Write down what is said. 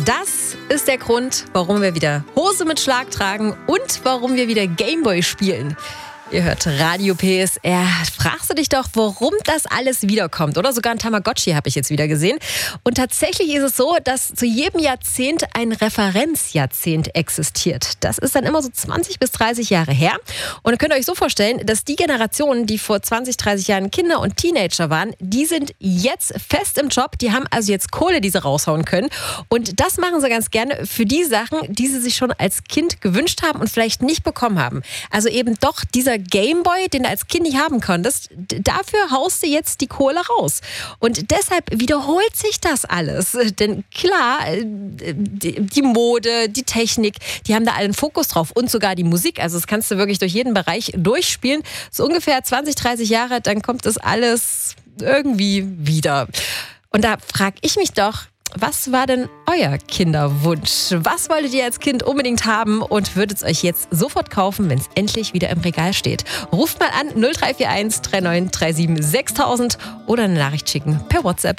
Das ist der Grund, warum wir wieder Hose mit Schlag tragen und warum wir wieder Gameboy spielen. Ihr hört Radio PSR. Fragst du dich doch, warum das alles wiederkommt? Oder sogar ein Tamagotchi habe ich jetzt wieder gesehen. Und tatsächlich ist es so, dass zu jedem Jahrzehnt ein Referenzjahrzehnt existiert. Das ist dann immer so 20 bis 30 Jahre her. Und ihr könnt euch so vorstellen, dass die Generationen, die vor 20, 30 Jahren Kinder und Teenager waren, die sind jetzt fest im Job. Die haben also jetzt Kohle, die sie raushauen können. Und das machen sie ganz gerne für die Sachen, die sie sich schon als Kind gewünscht haben und vielleicht nicht bekommen haben. Also eben doch dieser Gameboy, den du als Kind nicht haben konntest, dafür haust du jetzt die Kohle raus. Und deshalb wiederholt sich das alles. Denn klar, die Mode, die Technik, die haben da allen Fokus drauf und sogar die Musik. Also das kannst du wirklich durch jeden Bereich durchspielen. So ungefähr 20, 30 Jahre, dann kommt das alles irgendwie wieder. Und da frage ich mich doch, was war denn euer Kinderwunsch? Was wolltet ihr als Kind unbedingt haben und würdet es euch jetzt sofort kaufen, wenn es endlich wieder im Regal steht? Ruft mal an 0341 3937 6000 oder eine Nachricht schicken per WhatsApp.